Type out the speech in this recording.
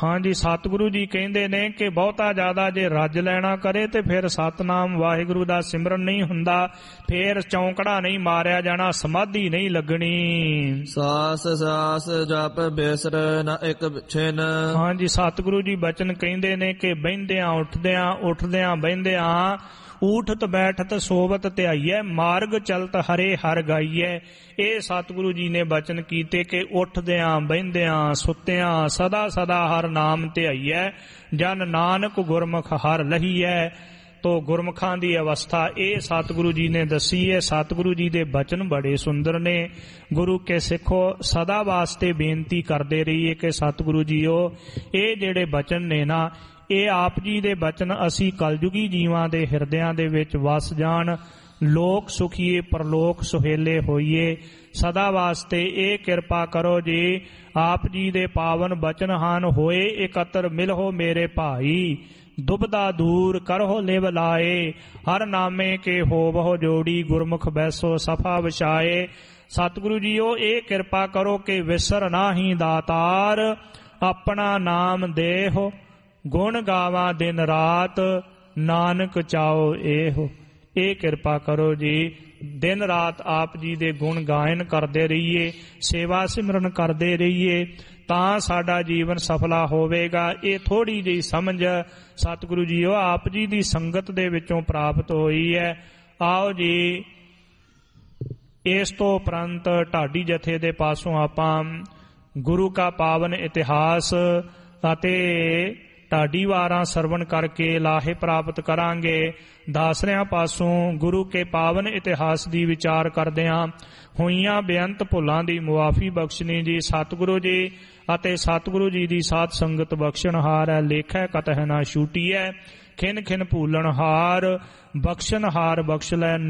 हाँ जी, सतगुरु जी कहते ने कि बहुता ज्यादा जे रज लेना करे ते फिर सतनाम वाहिगुरु दा सिमरन नहीं हुंदा, फिर चौंकड़ा नहीं मारिया जाना, समाधि नहीं लगनी। सास सास जप बेसर न एक छिन। हाँ जी, सतगुरु जी बचन कहते ने कि बहिंदियां उठदियां बहिंदियां ऊठत बैठत सोवत ध्याईऐ, मार्ग चलत हरे हर गाईऐ। ਇਹ ਸਤਿਗੁਰੂ ਜੀ ਨੇ ਬਚਨ ਕੀਤੇ ਕਿ ਉੱਠਦਿਆਂ ਬਹਿੰਦਿਆਂ ਸੁੱਤਿਆਂ ਸਦਾ ਸਦਾ ਹਰ ਨਾਮ ਧਿਆਈਐ, ਜਨ ਨਾਨਕ ਗੁਰਮੁਖ ਹਰ ਲਹੀਐ। ਤੋ ਗੁਰਮੁਖਾਂ ਦੀ ਅਵਸਥਾ ਇਹ ਸਤਿਗੁਰੂ ਜੀ ਨੇ ਦੱਸੀ ਹੈ। ਸਤਿਗੁਰੂ ਜੀ ਦੇ ਬਚਨ ਬੜੇ ਸੁੰਦਰ ਨੇ। ਗੁਰੂ ਕੇ ਸਿੱਖੋ ਸਦਾ ਵਾਸਤੇ ਬੇਨਤੀ ਕਰਦੇ ਰਹੀਏ ਕਿ ਸਤਿਗੁਰੂ ਜੀਓ ਇਹ ਜਿਹੜੇ ਬਚਨ ਨੇ ਨਾ, ਇਹ ਆਪ ਜੀ ਦੇ ਬਚਨ ਅਸੀਂ ਕਲਯੁਗੀ ਜੀਵਾਂ ਦੇ ਹਿਰਦਿਆਂ ਦੇ ਵਿੱਚ ਵਸ ਜਾਣ, ਲੋਕ ਸੁਖੀਏ ਪਰਲੋਕ ਸੁਹੇਲੇ ਹੋਈਏ। ਸਦਾ ਵਾਸਤੇ ਇਹ ਕਿਰਪਾ ਕਰੋ ਜੀ। ਆਪ ਜੀ ਦੇ ਪਾਵਨ ਬਚਨ ਹਨ, ਹੋਏ ਇਕੱਤਰ ਮਿਲੋ ਮੇਰੇ ਭਾਈ, ਦੁਬਦਾ ਦੂਰ ਕਰੋ ਲਿਵ ਲਾਏ, ਹਰ ਨਾਮੇ ਕੇ ਹੋਵਹੁ ਜੋੜੀ, ਗੁਰਮੁਖ ਬੈਸੋ ਸਫਾ ਵਿਛਾਏ। ਸਤਿਗੁਰੂ ਜੀਓ ਇਹ ਕਿਰਪਾ ਕਰੋ ਕਿ ਵਿਸਰ ਨਾਹੀ ਦਾਤਾਰ, ਆਪਣਾ ਨਾਮ ਦੇਹੁ ਗੁਣ ਗਾਵਾਂ ਦਿਨ ਰਾਤ, ਨਾਨਕ ਚਾਓ ਇਹੋ। ਇਹ ਕਿਰਪਾ ਕਰੋ ਜੀ, ਦਿਨ ਰਾਤ ਆਪ ਜੀ ਦੇ ਗੁਣ ਗਾਇਨ ਕਰਦੇ ਰਹੀਏ, ਸੇਵਾ ਸਿਮਰਨ ਕਰਦੇ ਰਹੀਏ, ਤਾਂ ਸਾਡਾ ਜੀਵਨ ਸਫਲਾ ਹੋਵੇਗਾ। ਇਹ ਥੋੜੀ ਜਿਹੀ ਸਮਝ ਸਤਿਗੁਰੂ ਜੀਓ ਆਪ ਜੀ ਦੀ ਸੰਗਤ ਦੇ ਵਿੱਚੋਂ ਪ੍ਰਾਪਤ ਹੋਈ ਹੈ। ਆਓ ਜੀ, ਇਸ ਤੋਂ ਉਪਰੰਤ ਢਾਡੀ ਜਥੇ ਦੇ ਪਾਸੋਂ ਆਪਾਂ ਗੁਰੂ ਕਾ ਪਾਵਨ ਇਤਿਹਾਸ ਅਤੇ ਢਾਡੀ ਵਾਰਾਂ ਸਰਵਣ ਕਰਕੇ ਲਾਹੇ ਪ੍ਰਾਪਤ ਕਰਾਂਗੇ। ਦਾਸਰਿਆਂ ਪਾਸੋਂ ਗੁਰੂ ਕੇ ਪਾਵਨ ਇਤਿਹਾਸ ਦੀ ਵਿਚਾਰ ਕਰਦਿਆਂ ਹੋਈਆਂ ਬੇਅੰਤ ਭੁੱਲਾਂ ਦੀ ਮੁਆਫੀ ਬਖਸ਼ਣੀ ਜੀ ਸਤਿਗੁਰੂ ਜੀ ਅਤੇ ਸਤਿਗੁਰੂ ਜੀ ਦੀ ਸਾਧ ਸੰਗਤ ਬਖਸ਼ਣਹਾਰ ਹੈ। ਲੇਖੈ ਕਤਹਿ ਨਾ ਛੂਟੀਐ, ਖਿਨ ਖਿਨ ਭੂਲਣਹਾਰ, ਬਖਸ਼ਣਹਾਰ ਬਖਸ਼ ਲੈ